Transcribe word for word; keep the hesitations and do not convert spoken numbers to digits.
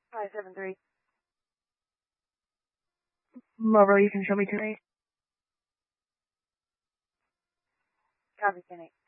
Five seven three. Marvel, you can show me tonight. Copy, Kenny.